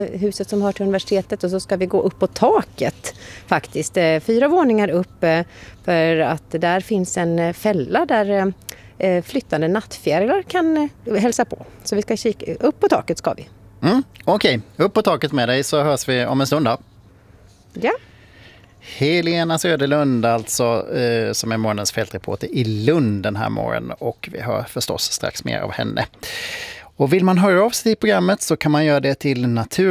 Huset som hör till universitetet, och så ska vi gå upp på taket faktiskt. 4 våningar upp, för att där finns en fälla där flyttande nattfjärilar kan hälsa på. Så vi ska kika upp på taket ska vi. Okej, upp på taket med dig så hörs vi om en stund då. Ja. Helena Söderlund alltså, som är morgonens fältreporter i Lund den här morgonen, och vi hör förstås strax mer av henne. Och vill man höra av sig till programmet så kan man göra det till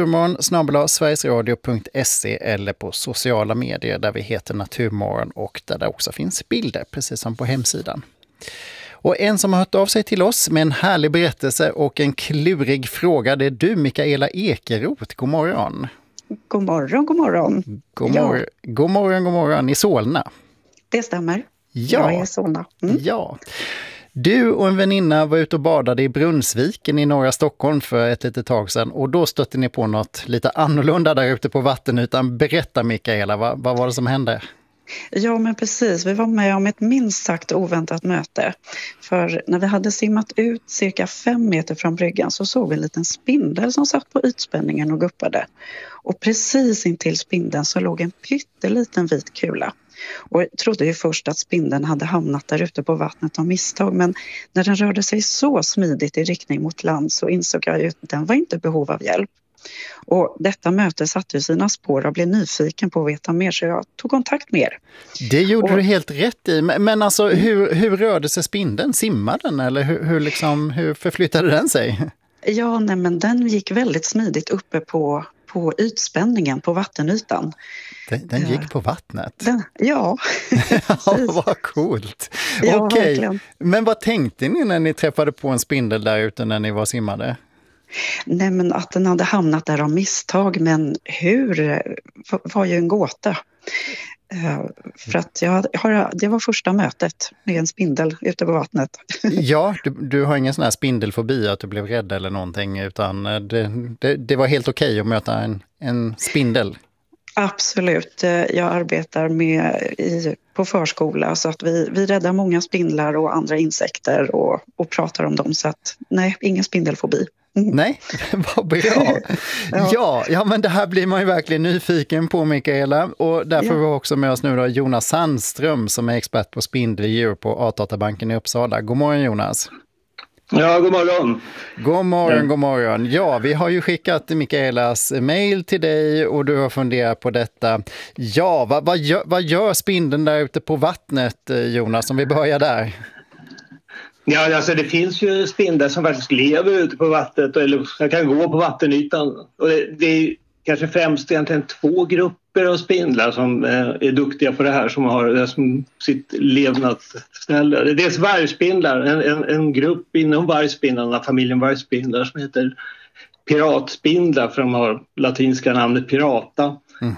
naturmorgon@sverigesradio.se eller på sociala medier där vi heter Naturmorgon, och där det också finns bilder precis som på hemsidan. Och en som har hört av sig till oss med en härlig berättelse och en klurig fråga, det är du, Mikaela Ekeroth. God morgon. God morgon, god morgon. God morgon i Solna. Det stämmer. Ja. Jag är i Solna. Ja. Du och en väninna var ute och badade i Brunnsviken i norra Stockholm för ett litet tag sedan, och då stötte ni på något lite annorlunda där ute på vattenytan. Berätta, Mikaela, vad var det som hände? Ja, men precis. Vi var med om ett minst sagt oväntat möte. För när vi hade simmat ut cirka 5 meter från bryggan så såg vi en liten spindel som satt på ytspänningen och guppade. Och precis intill spindeln så låg en pytteliten vit kula. Och jag trodde ju först att spindeln hade hamnat där ute på vattnet av misstag, men när den rörde sig så smidigt i riktning mot land så insåg jag ju att den var inte i behov av hjälp. Och detta möte satte ju sina spår och blev nyfiken på att veta mer, så jag tog kontakt med er. Det gjorde du helt rätt i, men alltså hur rörde sig spindeln? Simmade den eller hur förflyttade den sig? Ja, nej, men den gick väldigt smidigt uppe på ytspänningen, på vattenytan. Den gick på vattnet? Ja. Ja, vad coolt. Ja, okej. Verkligen. Men vad tänkte ni när ni träffade på en spindel där ute när ni var simmade? Nej, men att den hade hamnat där av misstag, men hur var ju en gåta. För att det var första mötet med en spindel ute på vattnet. Ja, du har ingen sån här spindelfobi att du blev rädd eller någonting, utan det var helt okej att möta en spindel. Absolut. Jag arbetar på förskola, så att vi räddar många spindlar och andra insekter och pratar om dem, så att nej, ingen spindelfobi. Nej, vad bra. Ja, men det här blir man ju verkligen nyfiken på, Mikaela. Och därför var också med oss nu då Jonas Sandström som är expert på spindeldjur på Artdatabanken i Uppsala. God morgon, Jonas. Ja, god morgon. God morgon. Ja, vi har ju skickat Mikaelas mejl till dig och du har funderat på detta. Ja, vad gör spindeln där ute på vattnet, Jonas, om vi börjar där? Ja, alltså det finns ju spindlar som faktiskt lever ute på vattnet eller kan gå på vattenytan. Och det är kanske främst egentligen 2 grupper av spindlar som är duktiga på det här, som har det som sitt levnadsställe. Det är dels vargspindlar, en grupp inom vargspindlarna, familjen vargspindlar, som heter piratspindlar, för de har latinska namnet pirata.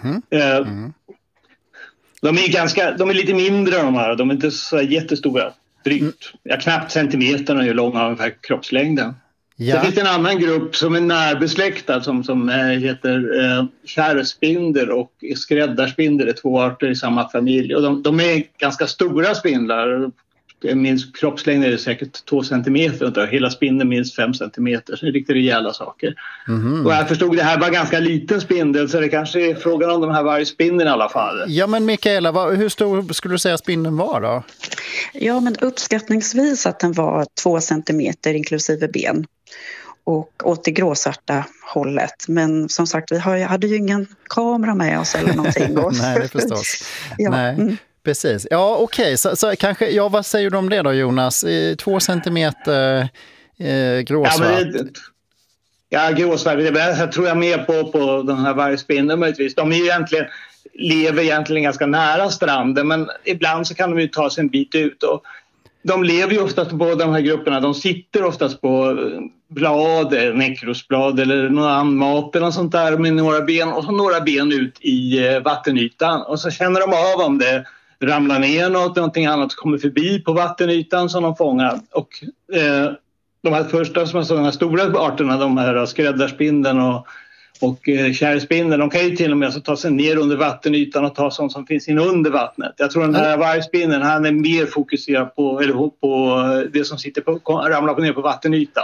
De är lite mindre de här, de är inte så jättestora. Drygt. Knappt centimeter är långa, ungefär kroppslängden. Ja. Det finns en annan grupp som är närbesläktad som heter kärrspindel och skräddarspindel. Det är 2 arter i samma familj. Och de är ganska stora spindlar. Minst kroppslängden är säkert 2 centimeter. Hela spindeln minst 5 centimeter. Så det är riktigt rejäla saker. Och jag förstod det här var ganska liten spindel, så det kanske är frågan om de här vargspindeln i alla fall. Ja, men Mikaela, hur stor skulle du säga spindeln var då? Ja, men uppskattningsvis att den var 2 centimeter inklusive ben. Och åt det gråsvarta hållet. Men som sagt, vi hade ju ingen kamera med oss eller någonting. Nej, det förstås. Ja. Nej. Precis. Ja, okej. Så kanske, vad säger du om det då, Jonas? 2 centimeter gråsvart. Ja, gråsvart. Jag tror jag mer på den här vargspindeln möjligtvis. De lever egentligen ganska nära stranden, men ibland så kan de ju ta sig en bit ut. Och de lever ju oftast på de här grupperna. De sitter oftast på blad, nekrosblad eller någon annan mat eller något sånt där med några ben, och så några ben ut i vattenytan. Och så känner de av om det ramlar ner någonting annat kommer förbi på vattenytan som de fångar. Och de här första som är sådana stora arterna, de här skräddarspindeln och kärrspindeln, de kan ju till och med ta sig ner under vattenytan och ta sånt som finns in under vattnet. Jag tror den här vargspindeln, han är mer fokuserad på det som ramlar ner på vattenytan.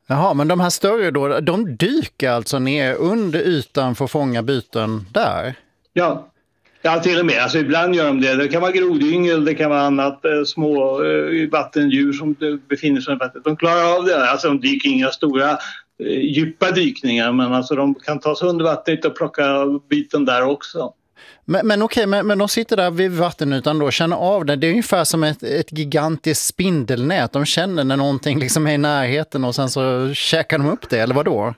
Jaha, men de här större då, de dyker alltså ner under ytan för att fånga byten där? Ja, till och med. Alltså, ibland gör de det. Det kan vara grodyngel, det kan vara annat små vattendjur som befinner sig i vattnet. De klarar av det. Alltså, de dyker inga stora djupa dykningar, men alltså, de kan ta sig under vattnet och plocka byten där också. Men okej, men de sitter där vid vattenytan då och känner av det. Det är ungefär som ett gigantiskt spindelnät. De känner när någonting liksom är i närheten och sen så käkar de upp det, eller vad då?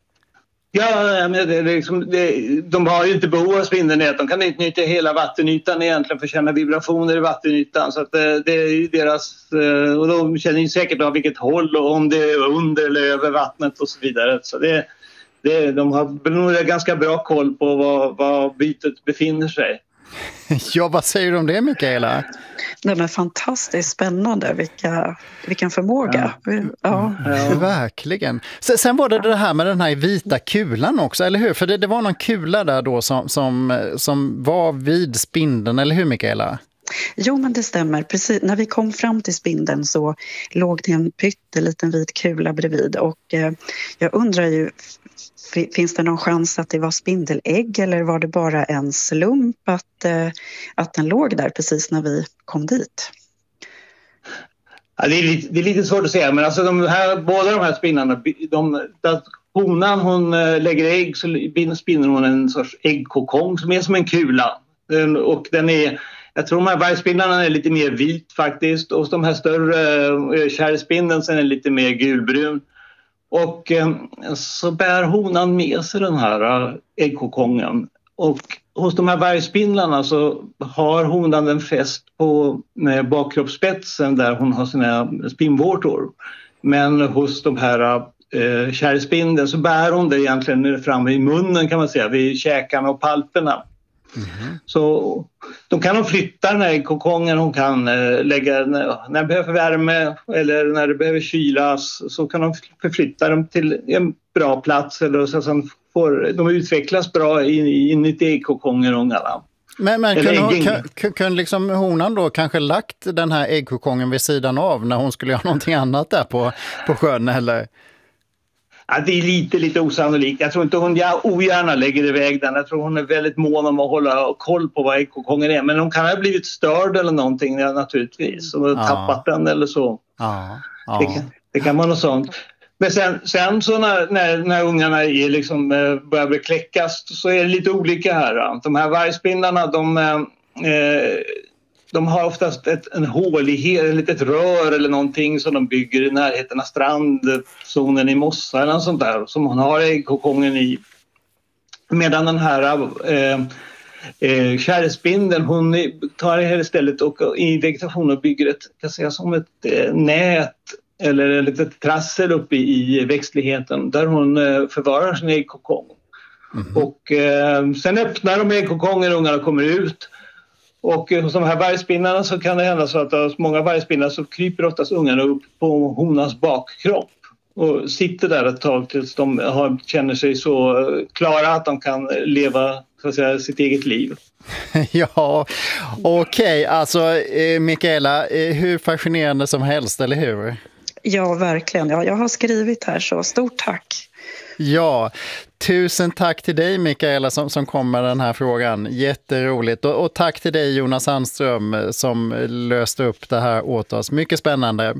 Ja, men de har ju inte behov av spindelnät. De kan utnyttja hela vattenytan egentligen för att känna vibrationer i vattenytan. Så att det är ju deras... Och de känner ju säkert av vilket håll och om det är under eller över vattnet och så vidare. Så de har nog ganska bra koll på var bytet befinner sig. Ja, vad säger du om det, Mikaela? Den är fantastiskt spännande, vilken förmåga. Ja. Verkligen. Sen var det här med den här vita kulan också, eller hur? För det var någon kula där då som var vid spindeln, eller hur, Mikaela? Jo, men det stämmer. Precis. När vi kom fram till spindeln så låg det en pytteliten vit kula bredvid. Och jag undrar ju, finns det någon chans att det var spindelägg eller var det bara en slump att den låg där precis när vi kom dit? Ja, det är lite svårt att säga, men alltså båda de här spinnarna, honan hon lägger ägg så spinner hon en sorts äggkokong som är som en kula. Och den är... Jag tror de här vargspindlarna är lite mer vit faktiskt. Och de här större kärrspindeln sen är lite mer gulbrun. Och så bär honan med sig den här äggkokongen. Och hos de här vargspindlarna så har honan den fäst på bakkroppsspetsen där hon har sina spinnvårtor. Men hos de här kärrspindeln så bär hon det egentligen fram i munnen kan man säga. Vid käkarna och palperna. Mm-hmm. Så de kan flytta den här äggkokongen, hon kan lägga när det behöver värme eller när det behöver kylas så kan de förflytta dem till en bra plats eller så de utvecklas bra inuti äggkokongen och ungarna. Men kunde liksom honan då kanske lagt den här äggkokongen vid sidan av när hon skulle göra någonting annat där på sjön eller? Ja, det är lite osannolikt. Jag tror inte hon ogärna lägger iväg den. Jag tror hon är väldigt mån om att hålla koll på vad äggkokongen är. Men de kan ha blivit störd eller någonting naturligtvis. Och tappat den eller så. Det kan vara något sånt. Men sen så när ungarna är liksom, börjar bli kläckas så är det lite olika här. De här vargspindlarna de har oftast en hålighet, ett litet rör eller någonting som de bygger i närheten av strandzonen i mossa eller något sånt där som hon har äggkokongen i. Medan den här kärrspindeln hon tar här istället och i vegetationen bygger som ett nät eller ett litet trassel uppe i växtligheten där hon förvarar sin äggkokong. Mm-hmm. Och sen öppnar de äggkokongen och ungarna kommer ut. Och hos de här vargspinnarna så kan det hända så att hos många vargspinnar så kryper oftast ungarna upp på honans bakkropp och sitter där ett tag tills de känner sig så klara att de kan leva så att säga, sitt eget liv. Ja, okej. Alltså Mikaela, hur fascinerande som helst, eller hur? Ja, verkligen. Ja, jag har skrivit här så stort tack. Ja, tusen tack till dig Mikaela som kom med den här frågan. Jätteroligt. Och tack till dig Jonas Sandström som löste upp det här åt oss. Mycket spännande.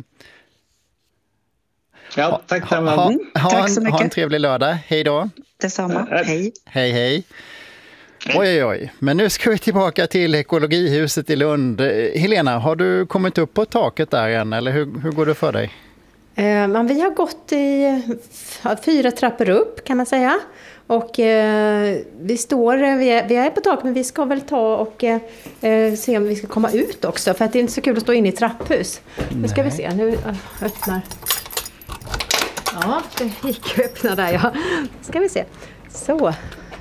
Ja, tack så mycket. Ha en trevlig lördag. Hej då. Detsamma. Hej. Hej. Oj. Men nu ska vi tillbaka till Ekologihuset i Lund. Helena, har du kommit upp på taket där än? Eller hur går det för dig? Men vi har gått i 4 trappor upp kan man säga. Och vi är på taket men vi ska väl ta och se om vi ska komma ut också. För att det är inte så kul att stå inne i trapphus. Nu ska vi se, nu öppnar. Ja, det gick att öppna där ja. Ska vi se. Så.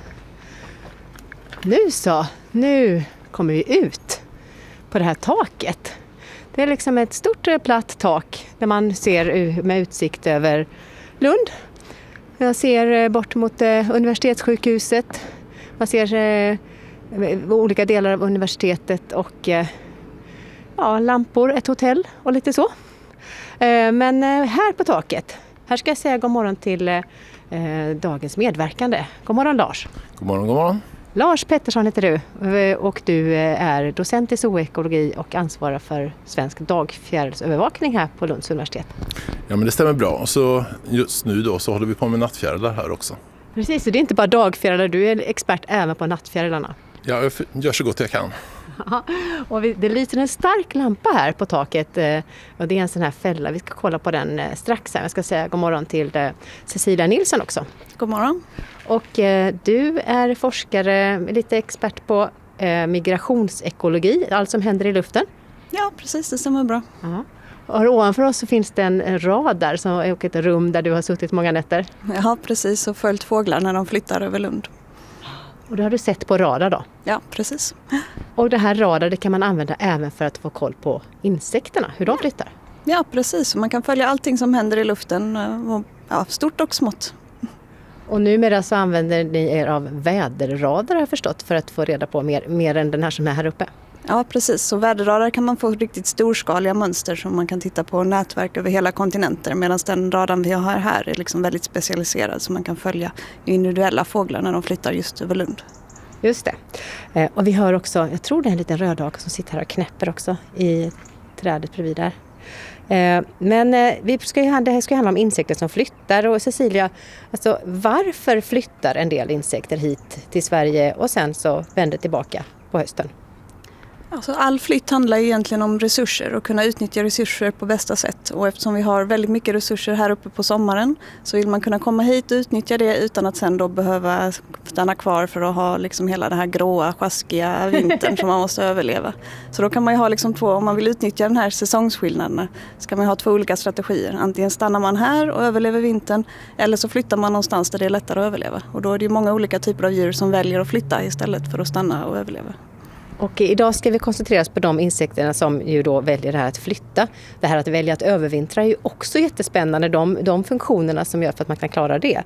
Nu kommer vi ut på det här taket. Det är liksom ett stort platt tak där man ser med utsikt över Lund. Jag ser bort mot universitetssjukhuset. Man ser olika delar av universitetet och lampor, ett hotell och lite så. Men här på taket Här ska jag säga god morgon till dagens medverkande. God morgon Lars. God morgon, god morgon. Lars Pettersson heter du och du är docent i zoekologi och ansvarar för svensk dagfjärilsövervakning här på Lunds universitet. Ja, men det stämmer bra. Så just nu då så håller vi på med nattfjärilar här också. Precis, så det är inte bara dagfjärilar, du är expert även på nattfjärilarna. Ja, jag gör så gott jag kan. Och det lyser en stark lampa här på taket och det är en sån här fälla. Vi ska kolla på den strax här. Jag ska säga god morgon till Cecilia Nilsson också. God morgon. Och du är forskare, lite expert på migrationsekologi, allt som händer i luften. Ja, precis, det stämmer bra. Ja. Och ovanför oss så finns det en radar som är ett rum där du har suttit många nätter. Ja, precis, och följt fåglar när de flyttar över Lund. Och det har du sett på radar då? Ja, precis. Och det här radar det kan man använda även för att få koll på insekterna, hur de flyttar? Ja, precis. Man kan följa allting som händer i luften, stort och smått. Och numera så använder ni er av väderradar har jag förstått för att få reda på mer än den här som är här uppe. Ja, precis. Så väderradar kan man få riktigt storskaliga mönster som man kan titta på nätverk över hela kontinenter. Medan den radarn vi har här är liksom väldigt specialiserad så man kan följa individuella fåglar när de flyttar just över Lund. Just det. Och vi hör också, jag tror det är en liten rödhake som sitter här och knäpper också i trädet bredvid där. Men det här ska handla om insekter som flyttar och Cecilia, alltså varför flyttar en del insekter hit till Sverige och sen så vänder tillbaka på hösten? Alltså all flytt handlar ju egentligen om resurser och kunna utnyttja resurser på bästa sätt. Och eftersom vi har väldigt mycket resurser här uppe på sommaren så vill man kunna komma hit och utnyttja det utan att sen då behöva stanna kvar för att ha liksom hela den här gråa, sjaskiga vintern som man måste överleva. Så då kan man ju ha liksom om man vill utnyttja den här säsongsskillnaderna ska man ha 2 olika strategier. Antingen stannar man här och överlever vintern eller så flyttar man någonstans där det är lättare att överleva. Och då är det ju många olika typer av djur som väljer att flytta istället för att stanna och överleva. Och idag ska vi koncentrera oss på de insekterna som ju då väljer det här att flytta. Det här att välja att övervintra är ju också jättespännande, de funktionerna som gör för att man kan klara det.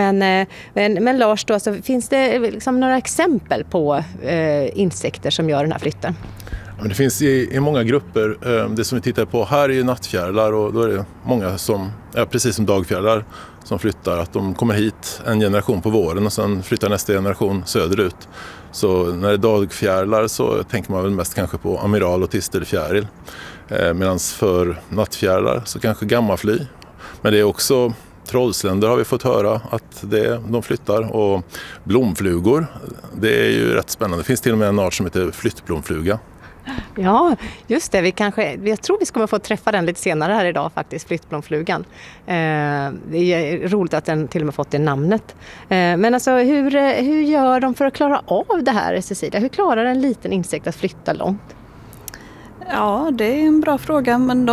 Men Lars, då, alltså, finns det liksom några exempel på insekter som gör den här flytten? Men det finns i många grupper. Det som vi tittar på här är ju nattfjärilar och då är det många som, precis som dagfjärilar, som flyttar. Att de kommer hit en generation på våren och sen flyttar nästa generation söderut. Så när det är dagfjärilar så tänker man väl mest kanske på amiral och tistelfjäril. Medan för nattfjärilar så kanske gammafly. Men det är också trollsländer har vi fått höra att de flyttar. Och blomflugor, det är ju rätt spännande. Det finns till och med en art som heter flyttblomfluga. Ja, just det. Jag tror vi ska få träffa den lite senare här idag faktiskt, flyttblomflugan. Det är roligt att den till och med fått det namnet. Men alltså hur gör de för att klara av det här, Cecilia? Hur klarar en liten insekt att flytta långt? Ja, det är en bra fråga, men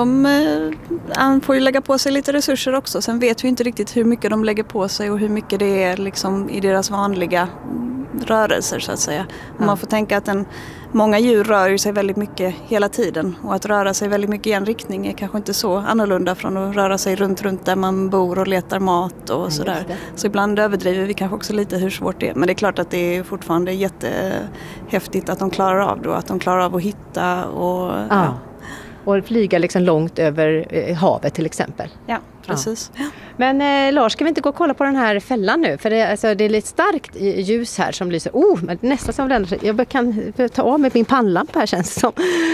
de får ju lägga på sig lite resurser också. Sen vet vi inte riktigt hur mycket de lägger på sig och hur mycket det är liksom i deras vanliga rörelser så att säga. Ja. Man får tänka att många djur rör sig väldigt mycket hela tiden och att röra sig väldigt mycket i en riktning är kanske inte så annorlunda från att röra sig runt där man bor och letar mat och sådär. Så ibland överdriver vi kanske också lite hur svårt det är. Men det är klart att det är fortfarande jättehäftigt att de klarar av det och att de klarar av att hitta och... Ja. Och flyga liksom långt över havet till exempel. Ja, precis. Ja. Men Lars, ska vi inte gå och kolla på den här fällan nu? För det är lite starkt ljus här som lyser. Men nästan som den. Jag kan ta av med min pannlampa här känns det som.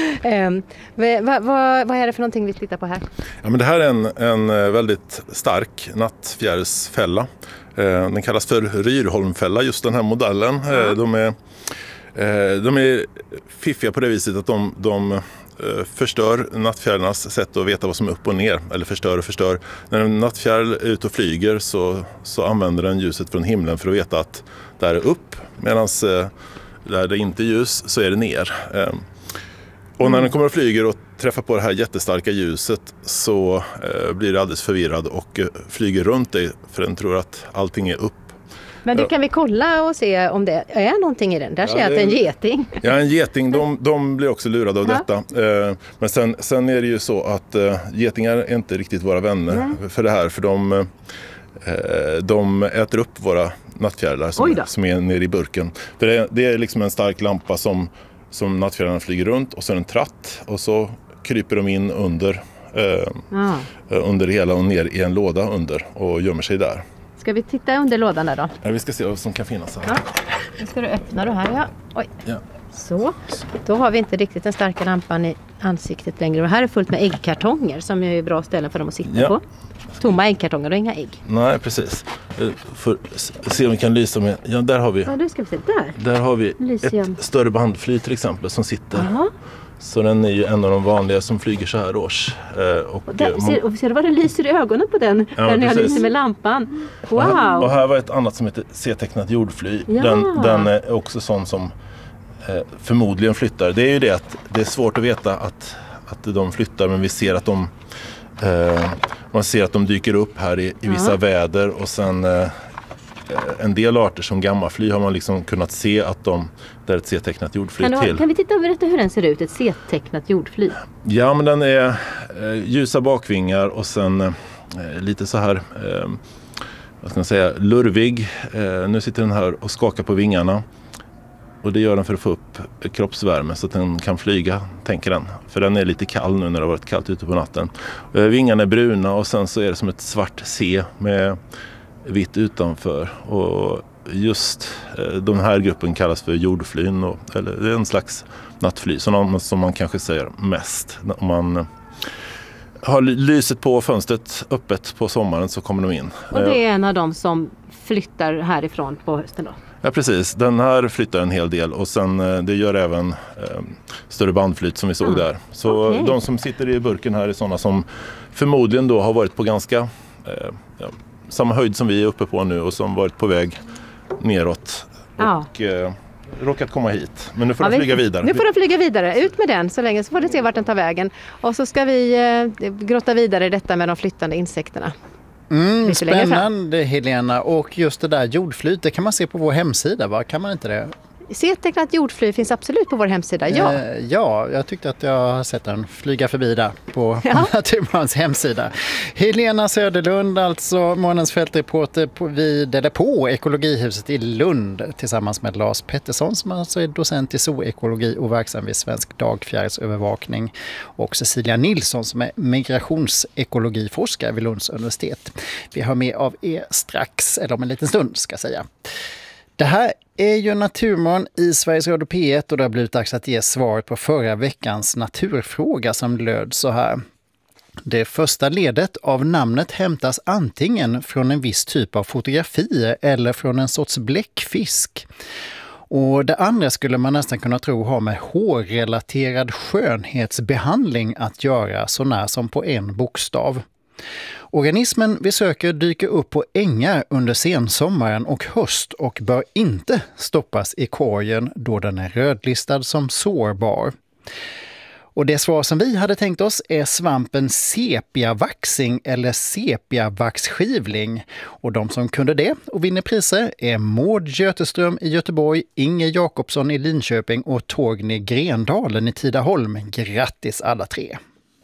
Vad är det för någonting vi tittar på här? Ja, men det här är en väldigt stark nattfjärilsfälla. Den kallas för Ryrholmfälla, just den här modellen. Ja. De är fiffiga på det viset att de förstör nattfjärilarnas sätt att veta vad som är upp och ner, eller förstör. När en nattfjäril är ute och flyger så använder den ljuset från himlen för att veta att det är upp, medan där det inte är ljus så är det ner. Och när den kommer och flyger och träffar på det här jättestarka ljuset så blir det alldeles förvirrad och flyger runt det, för den tror att allting är upp. Men du, kan vi kolla och se om det är någonting i den? Där ser jag att det är en geting. Ja, en geting. De blir också lurade av detta. Men sen är det ju så att getingar är inte riktigt våra vänner för det här. För de äter upp våra nattfjärilar som är nere i burken. För det är liksom en stark lampa som nattfjärilarna flyger runt och så är det en tratt och så kryper de in under under det hela och ner i en låda under och gömmer sig där. Ska vi titta under lådan där då? Ja, vi ska se vad som kan finnas här. Ja. Nu ska du öppna det här, ja. Oj. Ja. Så, då har vi inte riktigt den starka lampan i ansiktet längre. Och här är fullt med äggkartonger som är bra ställen för dem att sitta på. Tomma äggkartonger och inga ägg. Nej, precis. För se om vi kan lysa med... Ja, där har vi... Ja, du ska vi se. Där har vi ett större bandfly till exempel som sitter. Aha. Så den är ju en av de vanliga som flyger så här års. Och ser du vad det lyser i ögonen på den? Ja, när jag lyser med lampan. Wow! Och här var ett annat som heter C-tecknat jordfly. Ja. Den är också sån som förmodligen flyttar. Det är ju det att det är svårt att veta att de flyttar, men vi ser att man ser att de dyker upp här i vissa väder, och sen en del arter som gammalfly har man liksom kunnat se att det är ett C-tecknat jordfly till. Kan vi titta och berätta hur den ser ut, ett C-tecknat jordfly? Ja, men den är ljusa bakvingar och sen lite så här, vad ska man säga, lurvig. Nu sitter den här och skakar på vingarna. Och det gör den för att få upp kroppsvärme så att den kan flyga, tänker den. För den är lite kall nu när det har varit kallt ute på natten. Vingarna är bruna och sen så är det som ett svart C med vitt utanför. Och just den här gruppen kallas för jordflyn. Eller det är en slags nattfly som man kanske säger mest. Om man har lyset på fönstret öppet på sommaren så kommer de in. Och det är en av dem som flyttar härifrån på hösten då? Ja, precis. Den här flyttar en hel del och sen det gör även större bandflyt som vi såg där. Så de som sitter i burken här är sådana som förmodligen då har varit på ganska samma höjd som vi är uppe på nu och som varit på väg neråt och råkat komma hit. Men nu får den flyga vidare. Nu får den flyga vidare. Ut med den så länge, så får du se vart den tar vägen. Och så ska vi grotta vidare i detta med de flyttande insekterna. Spännande, Helena. Och just det där jordflyt, det kan man se på vår hemsida, va? Kan man inte det? C-tecknat jordfly finns absolut på vår hemsida, ja. Ja, jag tyckte att jag har sett den flyga förbi där på Naturmorgons hemsida. Helena Söderlund, alltså morgonens fältreporter på Ekologihuset i Lund tillsammans med Lars Pettersson som alltså är docent i zoekologi och verksam vid Svensk dagfjärilsövervakning, och Cecilia Nilsson som är migrationsekologiforskare vid Lunds universitet. Vi har med av er strax, eller om en liten stund ska jag säga. Det här är ju Naturmorgon i Sveriges Radio P1 och det har blivit dags att ge svaret på förra veckans naturfråga som löd så här. Det första ledet av namnet hämtas antingen från en viss typ av fotografi eller från en sorts bläckfisk. Och det andra skulle man nästan kunna tro har med hårrelaterad skönhetsbehandling att göra, så när som på en bokstav. Organismen vi söker dyker upp på ängar under sensommaren och höst och bör inte stoppas i korgen då den är rödlistad som sårbar. Och det svar som vi hade tänkt oss är svampen sepiavaxing eller sepiavaxskivling. Och de som kunde det och vinner priser är Maud Göteström i Göteborg, Inge Jakobsson i Linköping och Torgny Grendalen i Tidaholm. Grattis alla tre!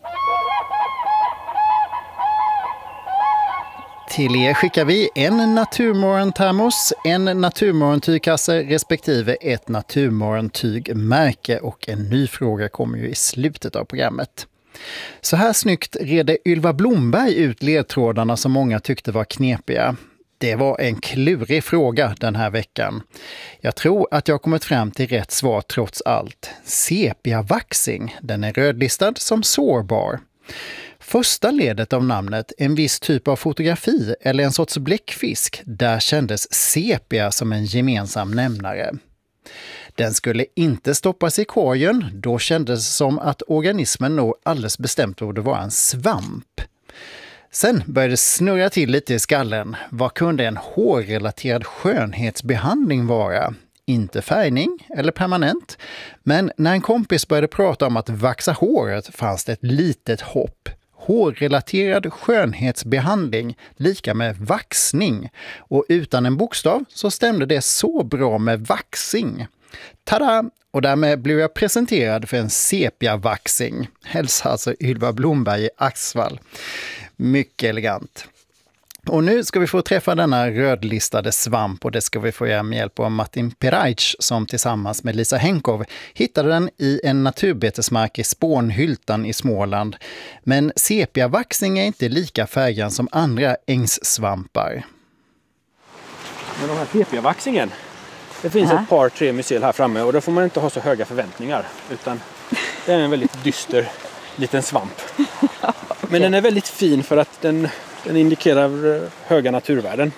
Till er skickar vi en naturmorgontermos, en naturmorgontygkasse respektive ett naturmorgontygmärke, och en ny fråga kommer ju i slutet av programmet. Så här snyggt redde Ylva Blomberg ut ledtrådarna som många tyckte var knepiga. Det var en klurig fråga den här veckan. Jag tror att jag kommit fram till rätt svar trots allt. Sepiavaxing, den är rödlistad som sårbar. Första ledet av namnet, en viss typ av fotografi eller en sorts bläckfisk, där kändes sepia som en gemensam nämnare. Den skulle inte stoppas i korgen, då kändes det som att organismen nog alldeles bestämt borde vara en svamp. Sen började det snurra till lite i skallen. Vad kunde en hårrelaterad skönhetsbehandling vara? Inte färgning eller permanent, men när en kompis började prata om att vaxa håret fanns det ett litet hopp. Hårrelaterad skönhetsbehandling lika med vaxning, och utan en bokstav så stämde det så bra med vaxing. Tada! Och därmed blev jag presenterad för en sepiavaxing. Hälsa alltså Ylva Blomberg i Axvall. Mycket elegant. Och nu ska vi få träffa denna rödlistade svamp och det ska vi få göra med hjälp av Martin Peraic som tillsammans med Lisa Henkov hittade den i en naturbetesmark i Spånhyltan i Småland. Men sepiavaxing är inte lika färggrann som andra ängssvampar. Men den här sepiavaxingen, det finns ett par, 3 mycel här framme och då får man inte ha så höga förväntningar utan det är en väldigt dyster liten svamp. Men den är väldigt fin för att den indikerar höga naturvärden.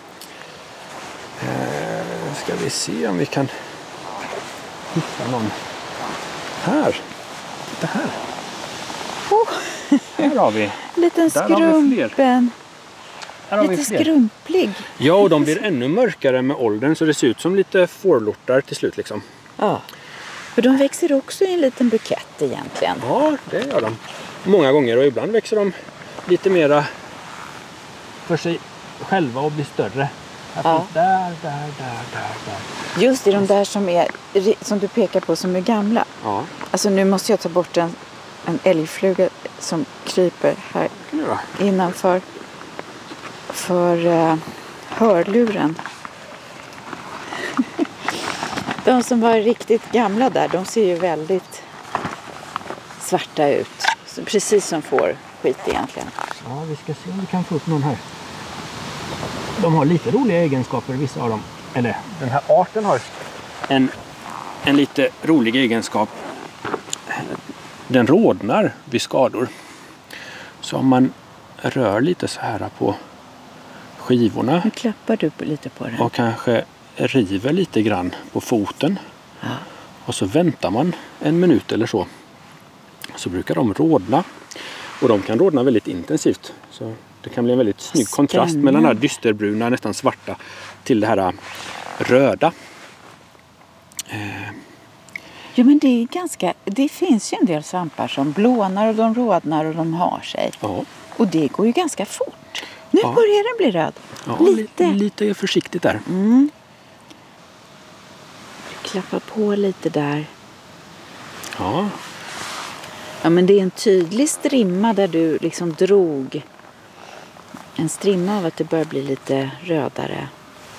Ska vi se om vi kan hitta någon. Här. Titta här. Här har vi. Liten skrumpen. Lite skrumplig. Ja, och de blir ännu mörkare med åldern så det ser ut som lite fårlortar till slut liksom. Ja. För de växer också i en liten bukett egentligen. Ja, det gör de. Många gånger och ibland växer de lite mera för sig själva och blir större. Där. Just i de där som du pekar på som är gamla. Ja. Alltså nu måste jag ta bort en älgfluga som kryper här innanför hörluren. De som var riktigt gamla där, de ser ju väldigt svarta ut. Så precis som får skit egentligen. Ja, vi ska se om vi kan få upp någon här. De har lite roliga egenskaper, vissa av dem. Eller den här arten har en lite rolig egenskap. Den rodnar vid skador. Så om man rör lite så här på skivorna. Nu klappar du lite på den. Och kanske river lite grann på foten. Ja. Och så väntar man 1 minut eller så. Så brukar de rodna. Och de kan rodna väldigt intensivt. Så det kan bli en väldigt snygg kontrast mellan den här dysterbruna, nästan svarta till det här röda. Ja, men det finns ju en del svampar som blånar och de rodnar och de har sig. Ja. Och det går ju ganska fort. Nu börjar den bli röd. Ja, lite försiktigt där. Klappa på lite där. Ja. Ja, men det är en tydlig strimma där du liksom drog en strimma av att det börjar bli lite rödare.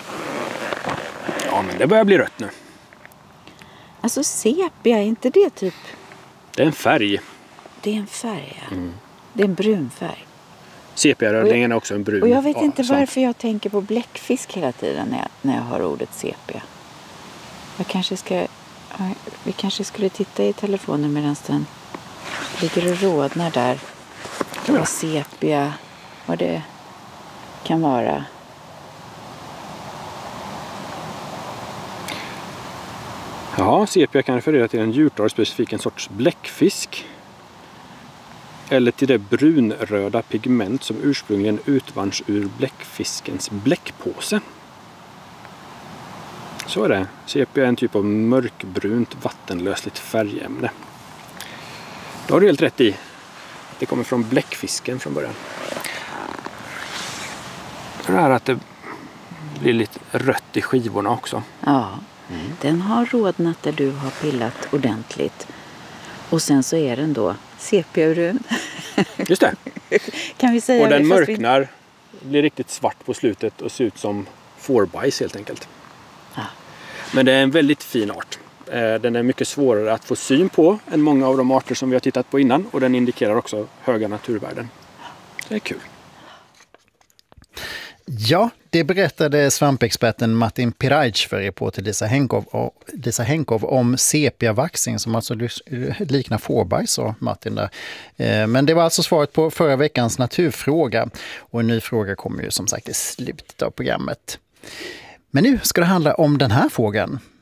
Ja, men det börjar bli rött nu. Alltså sepia, är inte det typ? Det är en färg. Det är en färg, ja. Det är en brun färg. Sepia-rödlingen är också en brun. Och jag vet inte varför jag tänker på bläckfisk hela tiden när jag hör ordet sepia. Vi kanske skulle titta i telefonen medan den ligger och rodnar där. Vad sepia, vad det kan vara. Ja, sepia kan referera till en djurart, specifikt en sorts bläckfisk. Eller till det brunröda pigment som ursprungligen utvanns ur bläckfiskens bläckpåse. Så är det. Sepia är en typ av mörkbrunt vattenlösligt färgämne. Då har du helt rätt i. Det kommer från bläckfisken från början. Så det här att det blir lite rött i skivorna också. Ja, den har rodnat där du har pillat ordentligt. Och sen så är den då sepia-brun. Just det. Kan vi säga och den det, mörknar, blir riktigt svart på slutet och ser ut som fårbajs helt enkelt. Ja. Men det är en väldigt fin art. Den är mycket svårare att få syn på än många av de arter som vi har tittat på innan. Och den indikerar också höga naturvärden. Det är kul. Ja, det berättade svampexperten Martin Peraic för reporter Lisa Henkov om sepiavaxing som alltså liknar fårbajs, sa Martin där. Men det var alltså svaret på förra veckans naturfråga. Och en ny fråga kommer ju som sagt i slutet av programmet. Men nu ska det handla om den här frågan.